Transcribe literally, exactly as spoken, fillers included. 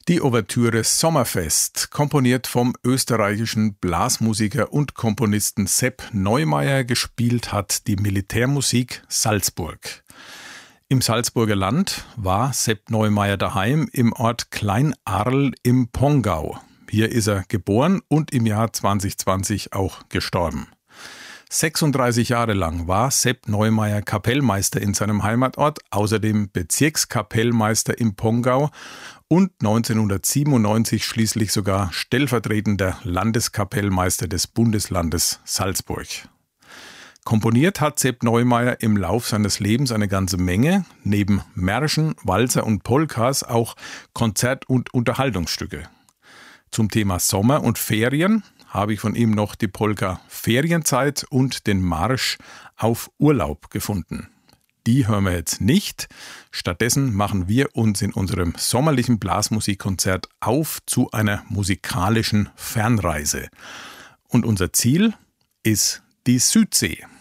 Die Ouvertüre Sommerfest, komponiert vom österreichischen Blasmusiker und Komponisten Sepp Neumeier, gespielt hat die Militärmusik Salzburg. Im Salzburger Land war Sepp Neumeier daheim im Ort Kleinarl im Pongau. Hier ist er geboren und im Jahr zwanzig zwanzig auch gestorben. sechsunddreißig Jahre lang war Sepp Neumeier Kapellmeister in seinem Heimatort, außerdem Bezirkskapellmeister im Pongau und neunzehnhundertsiebenundneunzig schließlich sogar stellvertretender Landeskapellmeister des Bundeslandes Salzburg. Komponiert hat Sepp Neumeier im Lauf seines Lebens eine ganze Menge, neben Märschen, Walzer und Polkas auch Konzert- und Unterhaltungsstücke. Zum Thema Sommer und Ferien habe ich von ihm noch die Polka Ferienzeit und den Marsch auf Urlaub gefunden. Die hören wir jetzt nicht. Stattdessen machen wir uns in unserem sommerlichen Blasmusikkonzert auf zu einer musikalischen Fernreise. Und unser Ziel ist die Südsee.